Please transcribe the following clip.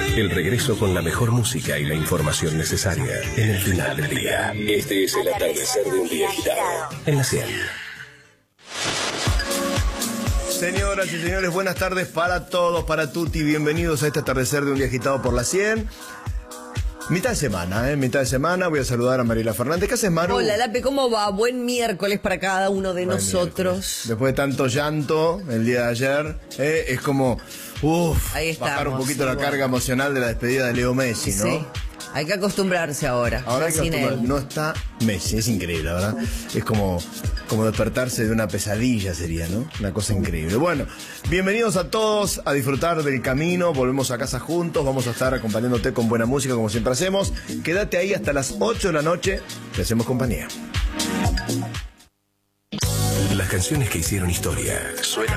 El regreso con la mejor música y la información necesaria en el final del día. Este es el atardecer de un día agitado. En la 100. Señoras y señores, buenas tardes para todos, para tutti. Bienvenidos a este atardecer de un día agitado por la 100. Mitad de semana, voy a saludar a Mariela Fernández. ¿Qué haces, Maru? Hola, Lape, ¿cómo va? Buen miércoles para cada uno de nosotros. Miércoles. Después de tanto llanto el día de ayer, es como, bajar un poquito la carga emocional de la despedida de Leo Messi, ¿no? Sí, hay que acostumbrarse ahora. Ahora hay que acostumbrarse. No está Messi, es increíble, la verdad. Es como despertarse de una pesadilla sería, ¿no? Una cosa increíble. Bueno, bienvenidos a todos a disfrutar del camino. Volvemos a casa juntos. Vamos a estar acompañándote con buena música, como siempre hacemos. Quédate ahí hasta las 8 de la noche. Te hacemos compañía. Las canciones que hicieron historia suenan